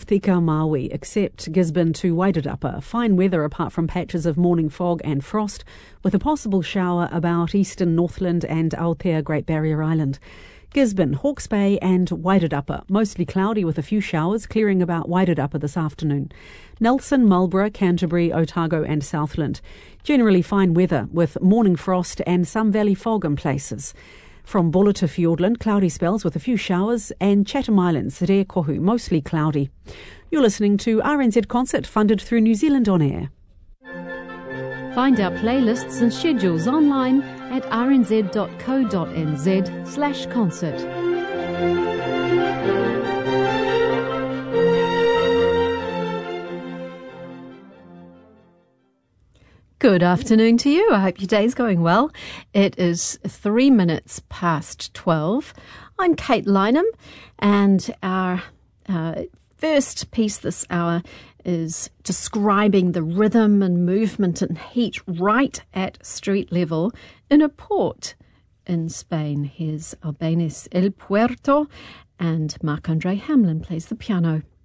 Tika Maui, except Gisborne to Wairarapa. Fine weather apart from patches of morning fog and frost, with a possible shower about eastern Northland and Aotea Great Barrier Island. Gisborne, Hawke's Bay and Wairarapa, mostly cloudy with a few showers, clearing about Wairarapa this afternoon. Nelson, Marlborough, Canterbury, Otago and Southland. Generally fine weather with morning frost and some valley fog in places. From Buller to Fiordland, cloudy spells with a few showers, and Chatham Islands, Re Kohu, mostly cloudy. You're listening to RNZ Concert, funded through New Zealand On Air. Find our playlists and schedules online at rnz.co.nz/concert. Good afternoon to you. I hope your day's going well. It is 3 minutes past 12. I'm Kate Lynham, and our first piece this hour is describing the rhythm and movement and heat right at street level in a port in Spain. Here's Albéniz El Puerto, and Marc-André Hamlin plays the piano.